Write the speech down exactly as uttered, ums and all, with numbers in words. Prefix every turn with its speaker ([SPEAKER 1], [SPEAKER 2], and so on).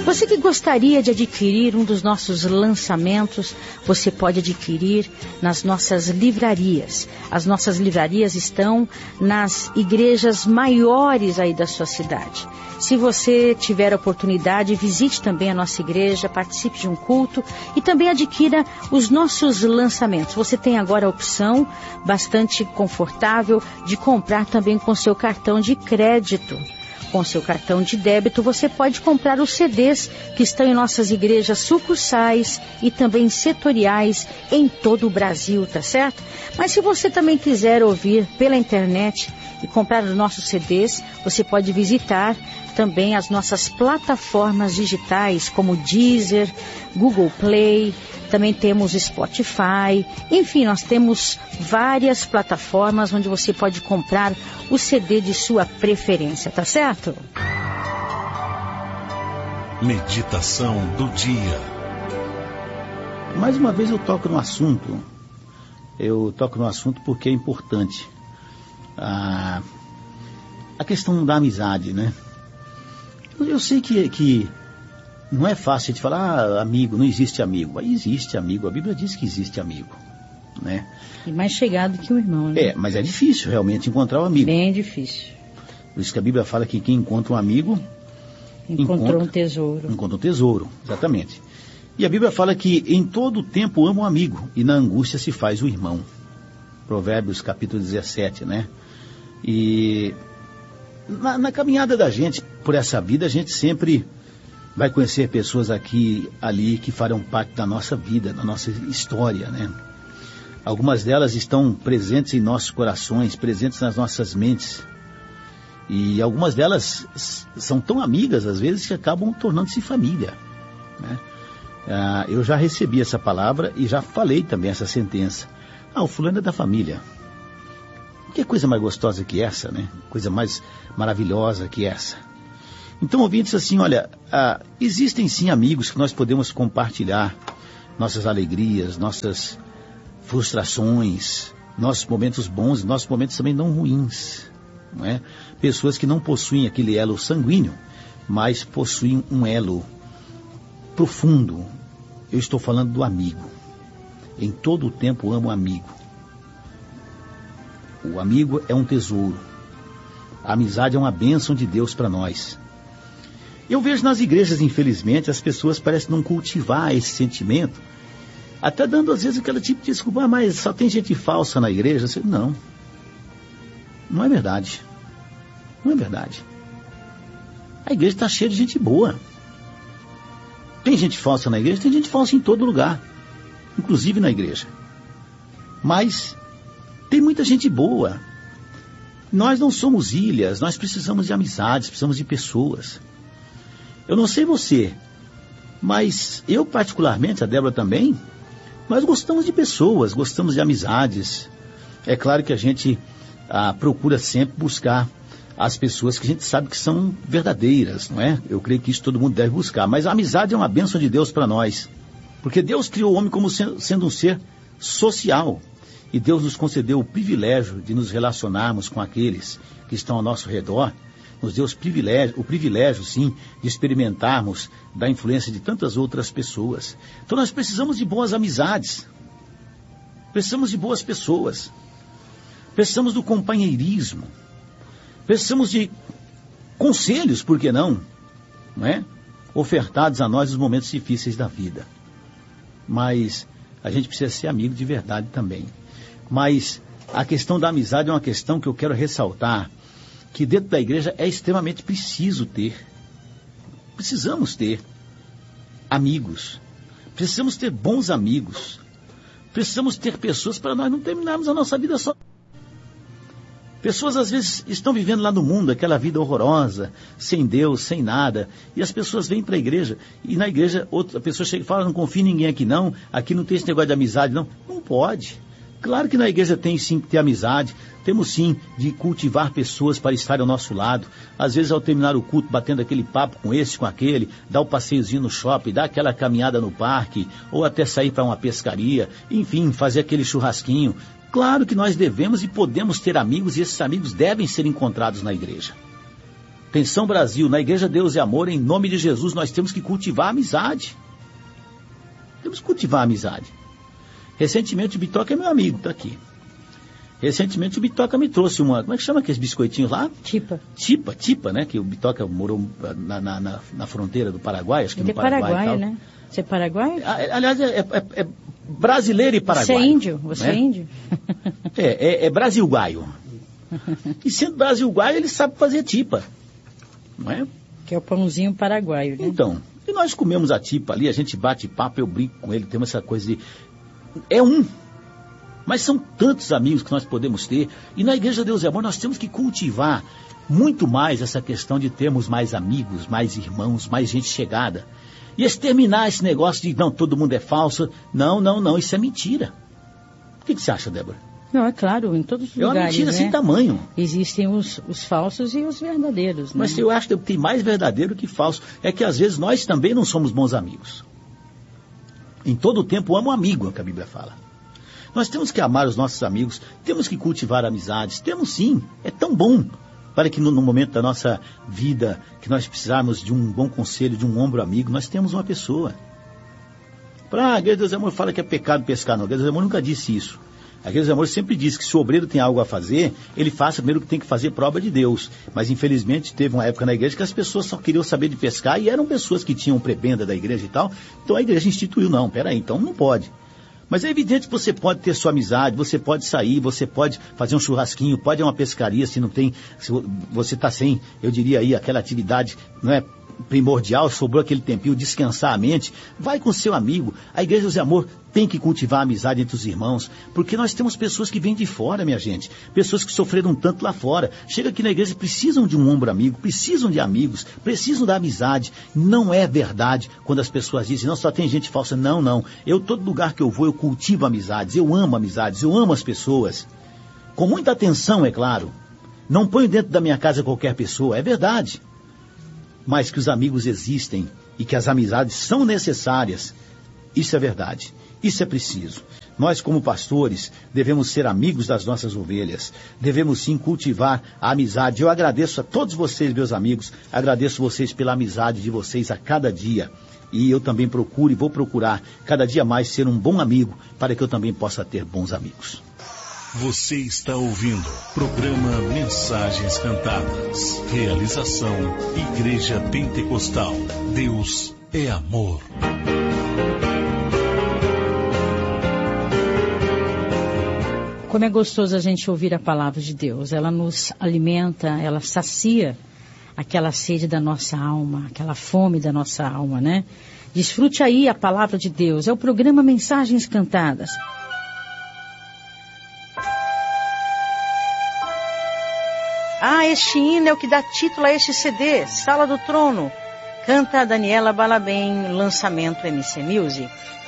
[SPEAKER 1] Você que gostaria de adquirir um dos nossos lançamentos, você pode adquirir nas nossas livrarias. As nossas livrarias estão nas igrejas maiores aí da sua cidade. Se você tiver a oportunidade, visite também a nossa igreja, participe de um culto e também adquira os nossos lançamentos. Você tem agora a opção bastante confortável de comprar também com seu cartão de crédito. Com seu cartão de débito, você pode comprar os C Ds que estão em nossas igrejas sucursais e também setoriais em todo o Brasil, tá certo? Mas se você também quiser ouvir pela internet e comprar os nossos C Ds, você pode visitar também as nossas plataformas digitais como Deezer, Google Play, também temos Spotify, enfim, nós temos várias plataformas onde você pode comprar o C D de sua preferência, tá certo?
[SPEAKER 2] Meditação do dia.
[SPEAKER 3] Mais uma vez eu toco no assunto, eu toco no assunto porque é importante. A, a questão da amizade, né? Eu, eu sei que, que não é fácil de falar, ah, amigo, não existe amigo. Aí existe amigo, a Bíblia diz que existe amigo, né?
[SPEAKER 1] E mais chegado que o irmão, né?
[SPEAKER 3] É, mas é difícil realmente encontrar um amigo.
[SPEAKER 1] Bem difícil.
[SPEAKER 3] Por isso que a Bíblia fala que quem encontra um amigo...
[SPEAKER 1] Encontrou
[SPEAKER 3] encontra,
[SPEAKER 1] um tesouro.
[SPEAKER 3] Encontra um tesouro, exatamente. E a Bíblia fala que em todo tempo ama um amigo e na angústia se faz o irmão. Provérbios capítulo dezessete, né? E na, na caminhada da gente por essa vida, a gente sempre vai conhecer pessoas aqui, ali, que farão parte da nossa vida, da nossa história, né? Algumas delas estão presentes em nossos corações, presentes nas nossas mentes. E algumas delas são tão amigas, às vezes, que acabam tornando-se família, né? Ah, eu já recebi essa palavra e já falei também essa sentença. Ah, o fulano é da família. Que coisa mais gostosa que essa, né? Coisa mais maravilhosa que essa. Então, ouvintes, assim, olha, ah, existem sim amigos que nós podemos compartilhar nossas alegrias, nossas frustrações, nossos momentos bons e nossos momentos também não ruins, não é? Pessoas que não possuem aquele elo sanguíneo, mas possuem um elo profundo. Eu estou falando do amigo. Em todo o tempo amo o amigo. O amigo é um tesouro. A amizade é uma bênção de Deus para nós. Eu vejo nas igrejas, infelizmente, as pessoas parecem não cultivar esse sentimento, até dando às vezes aquela tipo de desculpa, ah, mas só tem gente falsa na igreja. Não, não é verdade. Não é verdade. A igreja está cheia de gente boa. Tem gente falsa na igreja, tem gente falsa em todo lugar, inclusive na igreja. Mas tem muita gente boa. Nós não somos ilhas, nós precisamos de amizades, precisamos de pessoas. Eu não sei você, mas eu particularmente, a Débora também, nós gostamos de pessoas, gostamos de amizades. É claro que a gente ah, procura sempre buscar as pessoas que a gente sabe que são verdadeiras, não é? Eu creio que isso todo mundo deve buscar. Mas a amizade é uma bênção de Deus para nós. Porque Deus criou o homem como sendo um ser social. E Deus nos concedeu o privilégio de nos relacionarmos com aqueles que estão ao nosso redor. Nos deu os privilégio, o privilégio, sim, de experimentarmos da influência de tantas outras pessoas. Então nós precisamos de boas amizades. Precisamos de boas pessoas. Precisamos do companheirismo. Precisamos de conselhos, por que não? Não é? Ofertados a nós nos momentos difíceis da vida. Mas a gente precisa ser amigo de verdade também. Mas a questão da amizade é uma questão que eu quero ressaltar, que dentro da igreja é extremamente preciso ter. Precisamos ter amigos. Precisamos ter bons amigos. Precisamos ter pessoas para nós não terminarmos a nossa vida só. Pessoas às vezes estão vivendo lá no mundo aquela vida horrorosa, sem Deus, sem nada, e as pessoas vêm para a igreja, e na igreja outra pessoa chega e fala, não confio em ninguém aqui não, aqui não tem esse negócio de amizade não. Não pode. Claro que na igreja tem sim que ter amizade, temos sim de cultivar pessoas para estarem ao nosso lado. Às vezes ao terminar o culto, batendo aquele papo com esse, com aquele, dar o passeiozinho no shopping, dar aquela caminhada no parque, ou até sair para uma pescaria, enfim, fazer aquele churrasquinho. Claro que nós devemos e podemos ter amigos, e esses amigos devem ser encontrados na igreja. Atenção, Brasil, na Igreja Deus e Amor, em nome de Jesus, nós temos que cultivar a amizade. Temos que cultivar a amizade. Recentemente o Bitoca é meu amigo, tá aqui. Recentemente o Bitoca me trouxe uma... Como é que chama aqueles biscoitinhos lá?
[SPEAKER 1] Tipa.
[SPEAKER 3] Tipa, Tipa, né? Que o Bitoca morou na, na, na, na fronteira do Paraguai, acho que
[SPEAKER 1] Ele
[SPEAKER 3] no Paraguai.
[SPEAKER 1] É Paraguai,
[SPEAKER 3] e tal.
[SPEAKER 1] né? Você é Paraguai?
[SPEAKER 3] Aliás, é, é, é brasileiro e paraguaio.
[SPEAKER 1] Você é índio? Você
[SPEAKER 3] né?
[SPEAKER 1] é índio?
[SPEAKER 3] É, é, é brasilguaio. E sendo brasilguaio, ele sabe fazer tipa. Não é?
[SPEAKER 1] Que é o pãozinho paraguaio, né?
[SPEAKER 3] Então, e nós comemos a tipa ali, a gente bate papo, eu brinco com ele, temos essa coisa de... É um... Mas são tantos amigos que nós podemos ter. E na Igreja Deus e Amor nós temos que cultivar muito mais essa questão de termos mais amigos, mais irmãos, mais gente chegada. E exterminar esse negócio de, não, todo mundo é falso. Não, não, não, isso é mentira. O que, que você acha, Débora?
[SPEAKER 1] Não, é claro, em todos os
[SPEAKER 3] é
[SPEAKER 1] lugares,
[SPEAKER 3] uma mentira
[SPEAKER 1] né?
[SPEAKER 3] sem tamanho.
[SPEAKER 1] Existem os, os falsos e os verdadeiros, né?
[SPEAKER 3] Mas eu acho que tem mais verdadeiro que falso. É que às vezes nós também não somos bons amigos. Em todo o tempo amo amigo, é o que a Bíblia fala. Nós temos que amar os nossos amigos, temos que cultivar amizades, temos sim, é tão bom. Para que no, no momento da nossa vida, que nós precisarmos de um bom conselho, de um ombro amigo, nós temos uma pessoa. Para a Igreja Deus e Amor fala que é pecado pescar, não. A Igreja Deus e Amor nunca disse isso. A Igreja Deus e Amor sempre disse que se o obreiro tem algo a fazer, ele faça primeiro o que tem que fazer, prova de Deus. Mas infelizmente teve uma época na igreja que as pessoas só queriam saber de pescar e eram pessoas que tinham prebenda da igreja e tal. Então a igreja instituiu, não, peraí, então não pode. Mas é evidente que você pode ter sua amizade, você pode sair, você pode fazer um churrasquinho, pode ir a uma pescaria, se não tem, se você está sem, eu diria aí, aquela atividade, não é primordial, sobrou aquele tempinho, descansar a mente, vai com seu amigo. A Igreja Deus e Amor tem que cultivar a amizade entre os irmãos, porque nós temos pessoas que vêm de fora, minha gente, pessoas que sofreram tanto lá fora, chega aqui na igreja, precisam de um ombro amigo, precisam de amigos, precisam da amizade. Não é verdade quando as pessoas dizem, não, só tem gente falsa. Não, não, eu, todo lugar que eu vou, eu cultivo amizades, eu amo amizades, eu amo as pessoas, com muita atenção, é claro, não ponho dentro da minha casa qualquer pessoa, é verdade. Mas que os amigos existem e que as amizades são necessárias, isso é verdade, isso é preciso. Nós, como pastores, devemos ser amigos das nossas ovelhas, devemos sim cultivar a amizade. Eu agradeço a todos vocês, meus amigos, agradeço vocês pela amizade de vocês a cada dia. E eu também procuro e vou procurar cada dia mais ser um bom amigo, para que eu também possa ter bons amigos.
[SPEAKER 2] Você está ouvindo programa Mensagens Cantadas. Realização Igreja Pentecostal. Deus é amor.
[SPEAKER 1] Como é gostoso a gente ouvir a palavra de Deus. Ela nos alimenta, ela sacia aquela sede da nossa alma, aquela fome da nossa alma, né? Desfrute aí a palavra de Deus. É o programa Mensagens Cantadas. Ah, este hino é o que dá título a este C D, Sala do Trono. Canta a Daniela Balabem, lançamento M C Music.